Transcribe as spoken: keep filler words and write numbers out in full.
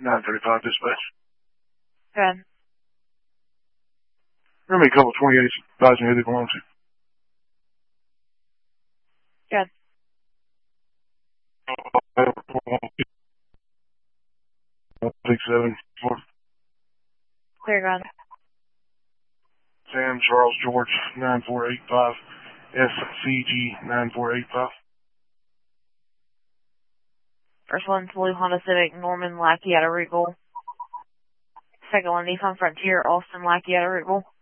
nine thirty-five dispatch. Good. Bring me a couple of twenty-eights, advise me who they belong to. Good. Six seven four. Clear, God. Sam Charles George nine four eight five. S C G nine four eight five. First one, Blue Honda Civic, Norman Lackey out of Regal. Second one, Nissan Frontier, Austin Lackey out of Regal.